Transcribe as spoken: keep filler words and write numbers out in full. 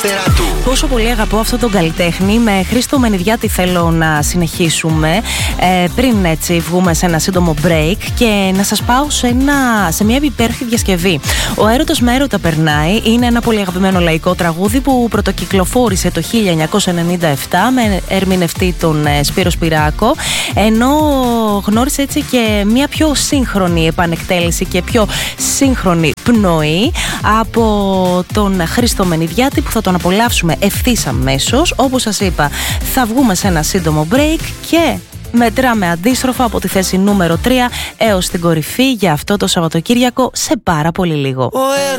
Πόσο πολύ αγαπώ αυτόν τον καλλιτέχνη. Με Χρήστο Μενιδιάτη θέλω να συνεχίσουμε ε, πριν έτσι βγούμε σε ένα σύντομο break και να σας πάω σε, ένα, σε μια υπέροχη διασκευή. Ο Έρωτας με έρωτα περνάει είναι ένα πολύ αγαπημένο λαϊκό τραγούδι που πρωτοκυκλοφόρησε το χίλια εννιακόσια ενενήντα επτά με ερμηνευτή τον Σπύρο Σπυράκο, ενώ γνώρισε έτσι και μια πιο σύγχρονη επανεκτέλεση και πιο σύγχρονη πνοή από τον Χρήστο Μενιδιάτη που θα τον απολαύσουμε ευθύς αμέσως. Όπως σας είπα, θα βγούμε σε ένα σύντομο break και μετράμε αντίστροφα από τη θέση νούμερο τρία έως την κορυφή για αυτό το Σαββατοκύριακο σε πάρα πολύ λίγο.